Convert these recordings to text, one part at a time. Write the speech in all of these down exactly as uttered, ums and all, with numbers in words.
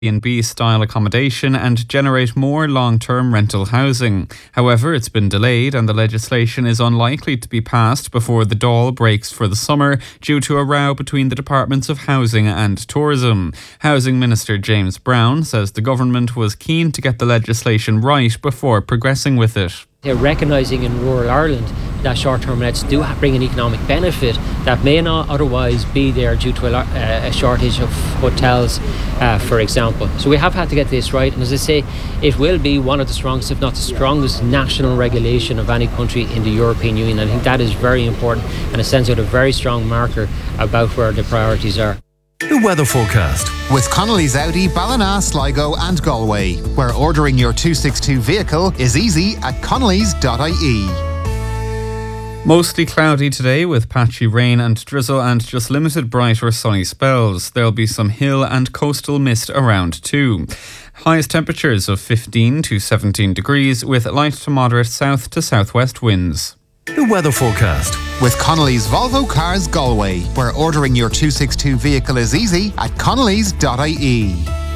Airbnb style accommodation and generate more long-term rental housing. However, it's been delayed and the legislation is unlikely to be passed before the Dáil breaks for the summer due to a row between the Departments of Housing and Tourism. Housing Minister James Brown says the government was keen to get the legislation right before progressing with it. They're recognising in rural Ireland that short-term lets do bring an economic benefit that may not otherwise be there due to a, a shortage of hotels, uh, for example. So we have had to get this right, and as I say, it will be one of the strongest, if not the strongest, national regulation of any country in the European Union. I think that is very important, and it sends out a very strong marker about where the priorities are. The weather forecast with Connolly's Audi, Ballina, Sligo and Galway, where ordering your two sixty-two vehicle is easy at connellys dot I E. Mostly cloudy today with patchy rain and drizzle and just limited bright or sunny spells. There'll be some hill and coastal mist around too. Highest temperatures of fifteen to seventeen degrees with light to moderate south to southwest winds. The weather forecast with Connolly's Volvo Cars Galway, where ordering your two sixty-two vehicle is easy at connellys dot I E.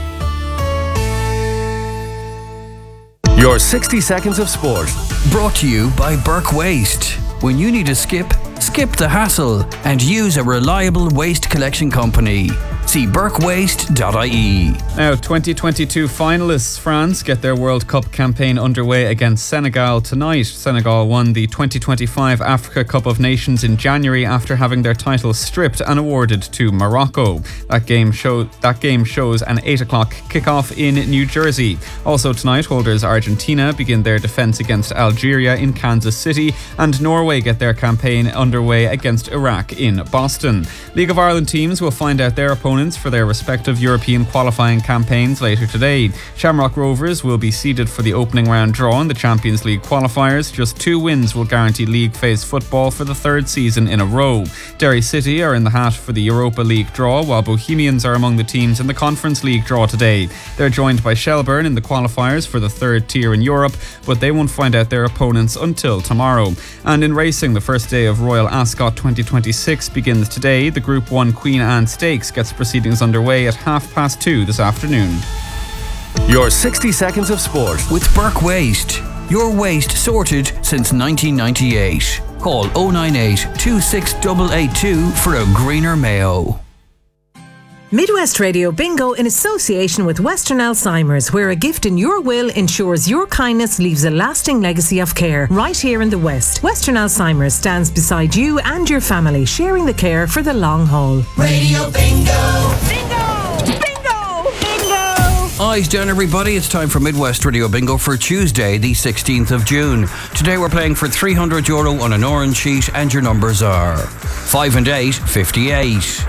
Your sixty seconds of sport, brought to you by Burke Waste. When you need a skip, skip the hassle and use a reliable waste collection company. See burke waste dot I E. Now, twenty twenty-two finalists France get their World Cup campaign underway against Senegal tonight. Senegal won the twenty twenty-five Africa Cup of Nations in January after having their title stripped and awarded to Morocco. That game show that game shows an eight o'clock kickoff in New Jersey. Also tonight, holders Argentina begin their defence against Algeria in Kansas City, and Norway get their campaign underway against Iraq in Boston. League of Ireland teams will find out their opponents for their respective European qualifying campaigns later today. Shamrock Rovers will be seeded for the opening round draw in the Champions League qualifiers. Just two wins will guarantee league phase football for the third season in a row. Derry City are in the hat for the Europa League draw, while Bohemians are among the teams in the Conference League draw today. They're joined by Shelbourne in the qualifiers for the third tier in Europe, but they won't find out their opponents until tomorrow. And in racing, the first day of Royal Ascot twenty twenty-six begins today. The Group one Queen Anne Stakes gets proceedings underway at half past two this afternoon. Your sixty seconds of sport with Burke Waste. Your waste sorted since nineteen ninety-eight. Call oh nine eight, two six eight eight two for a greener Mayo. Midwest Radio Bingo in association with Western Alzheimer's, where a gift in your will ensures your kindness leaves a lasting legacy of care right here in the West. Western Alzheimer's stands beside you and your family, sharing the care for the long haul. Radio Bingo! Bingo! Bingo! Bingo! Eyes down, everybody. It's time for Midwest Radio Bingo for Tuesday, the sixteenth of June. Today we're playing for three hundred euro on an orange sheet, and your numbers are five and eight, fifty-eight.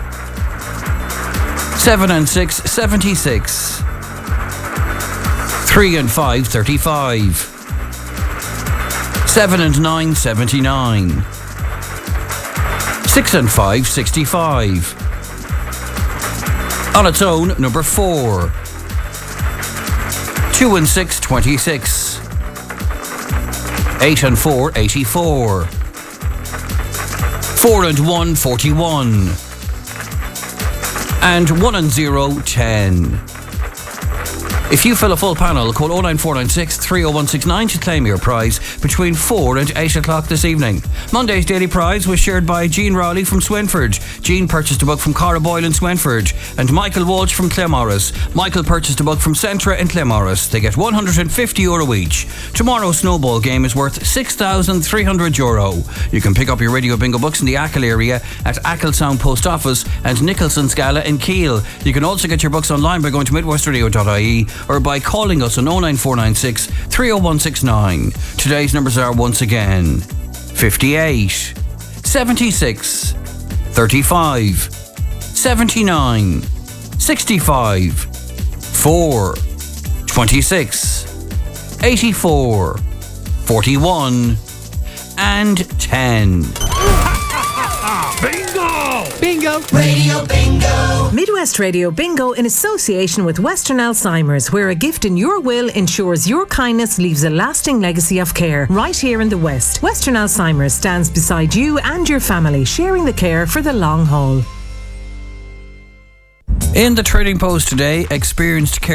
Seven and six, seventy-six. Three and five, thirty-five. Seven and nine, seventy-nine. Six and five, sixty-five. On its own, number four. Two and six, twenty-six. Eight and four, eighty-four. Four and one, forty-one. And one and zero, ten. If you fill a full panel, call oh nine four nine six, three oh one six nine to claim your prize between four and eight o'clock this evening. Monday's daily prize was shared by Jean Rowley from Swinford. Jean purchased a book from Cara Boyle in Swinford. And Michael Walsh from Claremorris. Michael purchased a book from Centra in Claremorris. They get one hundred fifty euro each. Tomorrow's snowball game is worth six thousand three hundred euro. You can pick up your Radio Bingo books in the Achill area at Achill Sound Post Office and Nicholson Scala in Keele. You can also get your books online by going to midwest radio dot I E or by calling us on oh nine four nine six, three oh one six nine. Today's numbers are once again fifty-eight, seventy-six, thirty-five, seventy-nine, sixty-five, four, twenty-six, eighty-four, forty-one, and ten. Bingo! Bingo! Radio Bingo! Midwest Radio Bingo in association with Western Alzheimer's, where a gift in your will ensures your kindness leaves a lasting legacy of care right here in the West. Western Alzheimer's stands beside you and your family, sharing the care for the long haul. In the Trading Post today, experienced care